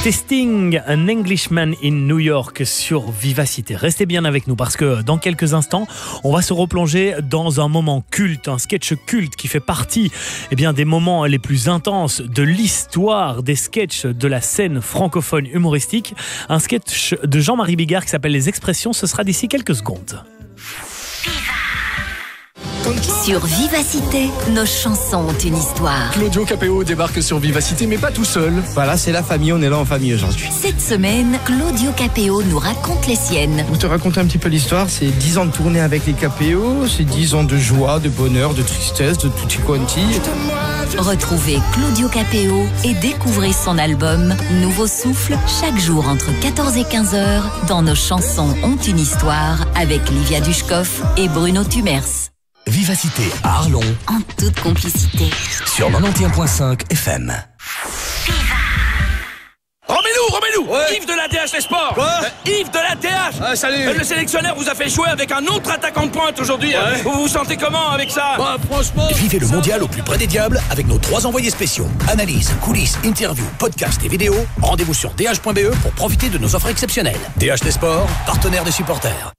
C'était Sting, An Englishman in New York sur Vivacité. Restez bien avec nous parce que dans quelques instants, on va se replonger dans un moment culte, un sketch culte qui fait partie des moments les plus intenses de l'histoire des sketchs de la scène francophone humoristique. Un sketch de Jean-Marie Bigard qui s'appelle Les Expressions, ce sera d'ici quelques secondes. Sur Vivacité, nos chansons ont une histoire. Claudio Capéo débarque sur Vivacité, mais pas tout seul. Voilà, c'est la famille, on est là en famille aujourd'hui. Cette semaine, Claudio Capéo nous raconte les siennes. Pour te raconter un petit peu l'histoire, c'est 10 ans de tournée avec les Capéo, c'est 10 ans de joie, de bonheur, de tristesse, de tutti quanti. Retrouvez Claudio Capéo et découvrez son album Nouveau Souffle chaque jour entre 14 et 15 heures dans Nos chansons ont une histoire avec Livia Dushkoff et Bruno Tumers. Vivacité à Arlon, En toute complicité. sur 91.5 FM. Remets-nous Ouais. Yves de la DH Les Sports. Quoi Yves de la DH. Ah, salut. Le sélectionneur vous a fait jouer avec un autre attaquant de pointe aujourd'hui. Ouais. Vous vous sentez comment avec ça? Bah, franchement... Vivez le mondial au plus près des diables avec nos 3 envoyés spéciaux. Analyse, coulisses, interviews, podcasts et vidéos. Rendez-vous sur dh.be pour profiter de nos offres exceptionnelles. DH Les Sports, partenaire des supporters.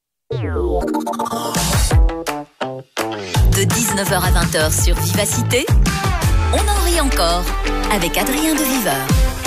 De 19h à 20h sur Vivacité, on en rit encore avec Adrien de Viveur.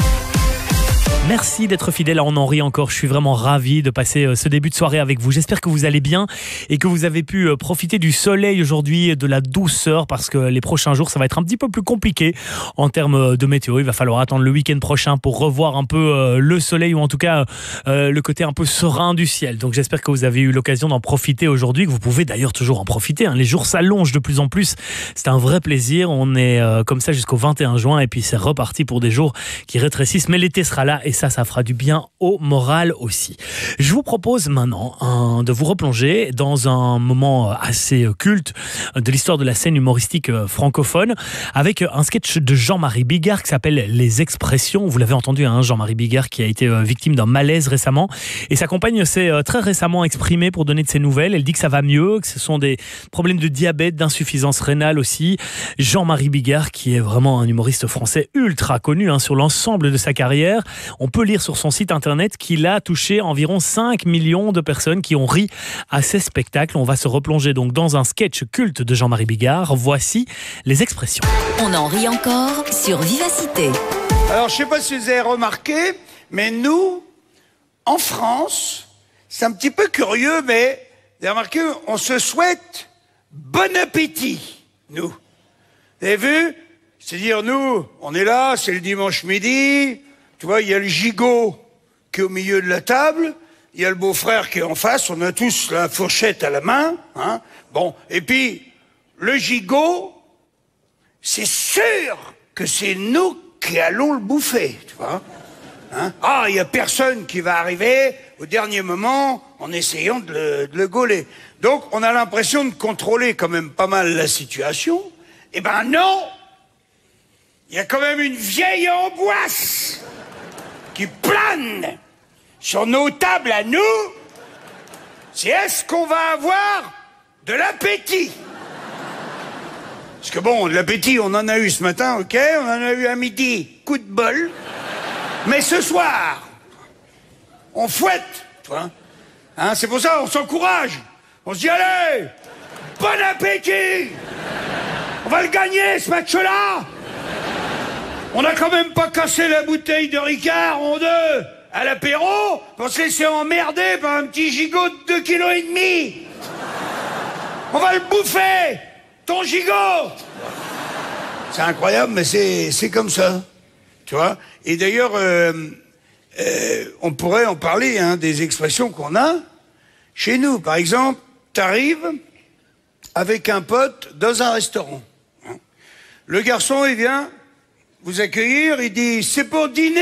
Merci d'être fidèle à On en rit encore. Je suis vraiment ravi de passer ce début de soirée avec vous. J'espère que vous allez bien et que vous avez pu profiter du soleil aujourd'hui, de la douceur, parce que les prochains jours, ça va être un petit peu plus compliqué en termes de météo. Il va falloir attendre le week-end prochain pour revoir un peu le soleil, ou en tout cas le côté un peu serein du ciel. Donc j'espère que vous avez eu l'occasion d'en profiter aujourd'hui, que vous pouvez d'ailleurs toujours en profiter. Les jours s'allongent de plus en plus. C'est un vrai plaisir. On est comme ça jusqu'au 21 juin et puis c'est reparti pour des jours qui rétrécissent. Mais l'été sera là et ça fera du bien au moral aussi. Je vous propose maintenant de vous replonger dans un moment assez culte de l'histoire de la scène humoristique francophone avec un sketch de Jean-Marie Bigard qui s'appelle Les Expressions. Vous l'avez entendu, Jean-Marie Bigard qui a été victime d'un malaise récemment, et sa compagne s'est très récemment exprimée pour donner de ses nouvelles. Elle dit que ça va mieux, que ce sont des problèmes de diabète, d'insuffisance rénale aussi. Jean-Marie Bigard qui est vraiment un humoriste français ultra connu sur l'ensemble de sa carrière. On peut lire sur son site internet qu'il a touché environ 5 millions de personnes qui ont ri à ses spectacles. On va se replonger donc dans un sketch culte de Jean-Marie Bigard. Voici Les Expressions. On en rit encore sur Vivacité. Alors, je sais pas si vous avez remarqué, mais nous, en France, c'est un petit peu curieux, mais vous avez remarqué, on se souhaite bon appétit, nous. Vous avez vu? C'est-à-dire, nous, on est là, c'est le dimanche midi, tu vois, il y a le gigot qui est au milieu de la table, il y a le beau-frère qui est en face, on a tous la fourchette à la main, Bon, et puis, le gigot, c'est sûr que c'est nous qui allons le bouffer, tu vois. Ah, il y a personne qui va arriver au dernier moment en essayant de le gauler. Donc, on a l'impression de contrôler quand même pas mal la situation. Eh ben non! Il y a quand même une vieille angoisse qui plane sur nos tables à nous. C'est est-ce qu'on va avoir de l'appétit? Parce que bon, de l'appétit, on en a eu ce matin, ok? On en a eu à midi, coup de bol. Mais ce soir, on fouette, tu vois. C'est pour ça, on s'encourage. On se dit, allez, bon appétit! On va le gagner, ce match-là! On n'a quand même pas cassé la bouteille de Ricard en deux à l'apéro pour se laisser emmerder par un petit gigot de 2,5 kg. On va le bouffer, ton gigot! C'est incroyable, mais c'est comme ça, tu vois. Et d'ailleurs, on pourrait en parler, des expressions qu'on a chez nous. Par exemple, t'arrives avec un pote dans un restaurant. Le garçon, il vient vous accueillir, il dit « C'est pour dîner ?»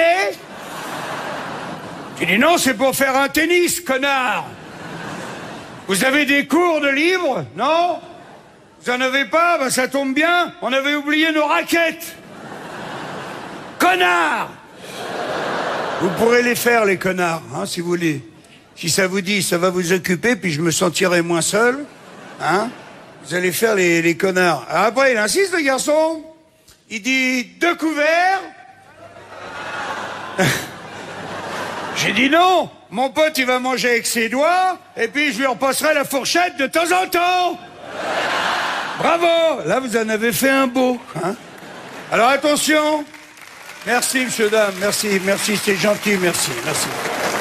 Tu dis « Non, c'est pour faire un tennis, connard !» Vous avez des cours de libre? Non? Vous en avez pas? Ben ça tombe bien, on avait oublié nos raquettes. Connard! Vous pourrez les faire, les connards, si vous voulez. Si ça vous dit, ça va vous occuper, puis je me sentirai moins seul. Vous allez faire les connards. Alors après, il insiste, le garçon. Il dit 2 couverts. J'ai dit non. Mon pote, il va manger avec ses doigts, et puis je lui repasserai la fourchette de temps en temps. Bravo. Là, vous en avez fait un beau. Hein. Alors, attention. Merci, monsieur, dame. Merci, c'est gentil, merci.